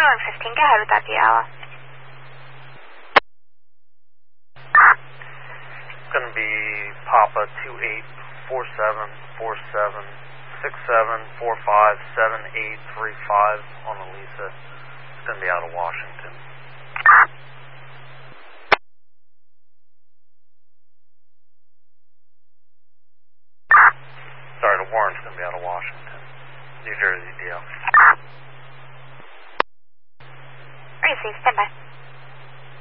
Island 15, go ahead with that Diala. It's going to be Papa 28474767457835 on Elisa. It's going to be out of Washington. Sorry, the warrant's going to be out of Washington. New Jersey, DL. Receive, stand by.